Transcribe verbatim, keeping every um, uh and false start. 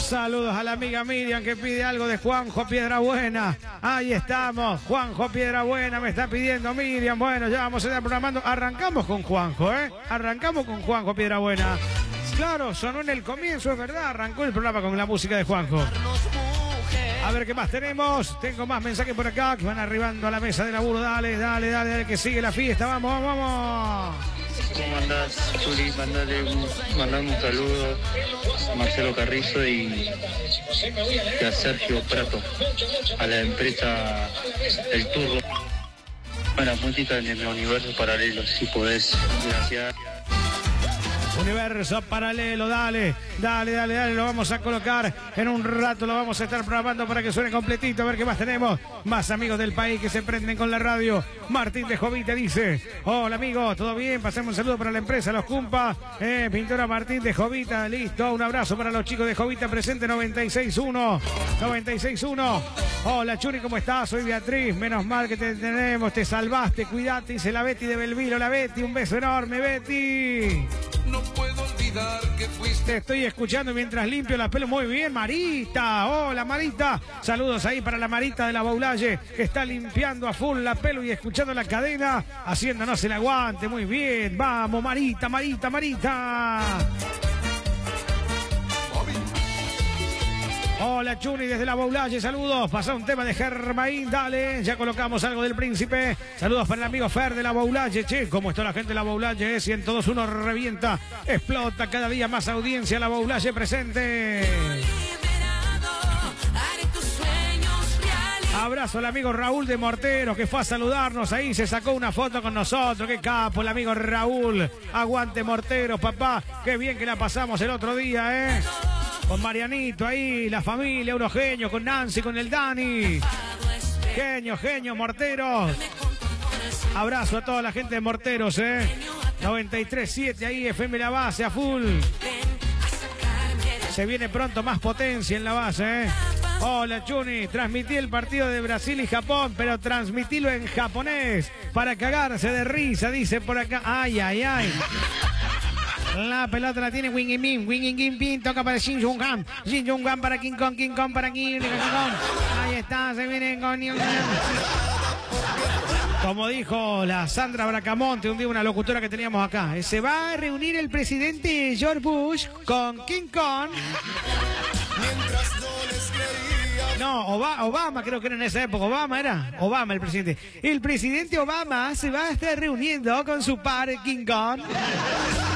Saludos a la amiga Miriam que pide algo de Juanjo Piedrabuena. Ahí estamos, Juanjo Piedrabuena me está pidiendo Miriam. Bueno, ya vamos a estar programando. Arrancamos con Juanjo, ¿eh? Arrancamos con Juanjo Piedrabuena. Claro, sonó en el comienzo, es verdad. Arrancó el programa con la música de Juanjo. A ver qué más tenemos. Tengo más mensajes por acá que van arribando a la mesa de laburo. Dale, dale, dale, dale, que sigue la fiesta. Vamos, vamos, vamos. ¿Cómo andás, Chuli? Mandale un, mandame un saludo a Marcelo Carrizo y, y a Sergio Prato, a la empresa El Turro. Buena música en el universo paralelo, si podés. Gracias. Universo paralelo, dale, dale, dale, dale, lo vamos a colocar en un rato, lo vamos a estar programando para que suene completito, a ver qué más tenemos, más amigos del país que se prenden con la radio. Martín de Jovita dice, hola amigo, ¿todo bien? Pasemos un saludo para la empresa, los Cumpa, eh, pintora Martín de Jovita, listo, un abrazo para los chicos de Jovita, presente noventa y seis uno, noventa y seis uno. Hola Churi, ¿cómo estás? Soy Beatriz, menos mal que te tenemos, te salvaste, cuidate, dice la Betty de Belville. Hola Betty, un beso enorme Betty. No puedo olvidar que fuiste. Te estoy escuchando mientras limpio la pelo. Muy bien, Marita. Hola, Marita. Saludos ahí para la Marita de la Baulalle, que está limpiando a full la pelo y escuchando la cadena, haciéndonos el aguante. Muy bien. Vamos, Marita, Marita, Marita. Hola Chuni desde la Baulalle, saludos. Pasó un tema de Germain, dale. Ya colocamos algo del Príncipe. Saludos para el amigo Fer de la Baulalle. Che, ¿cómo está la gente de la Baulalle? Eh? ciento dos punto uno revienta, explota cada día más audiencia. La Baulalle presente. Abrazo al amigo Raúl de Morteros que fue a saludarnos ahí, se sacó una foto con nosotros. Qué capo el amigo Raúl. Aguante Morteros, papá. Qué bien que la pasamos el otro día, ¿eh? Con Marianito ahí, la familia, unos genios, con Nancy, con el Dani. Genio, genio, Morteros. Abrazo a toda la gente de Morteros, ¿eh? noventa y tres punto siete ahí, F M La Base a full. Se viene pronto más potencia en la base, ¿eh? Hola, Chuni. Transmití el partido de Brasil y Japón, pero transmitilo en japonés para cagarse de risa, dice por acá. Ay, ay, ay. La pelota la tiene Wing Min, Wing Kim Pin, toca para Shin Jung Han, Shin Jung Han para King Kong, King Kong para King Kong. Ahí está, se viene con... Como dijo la Sandra Bracamonte, un día una locutora que teníamos acá, se va a reunir el presidente George Bush con King Kong. No, Obama, Obama creo que era en esa época, Obama era, Obama el presidente. El presidente Obama se va a estar reuniendo con su par King Kong.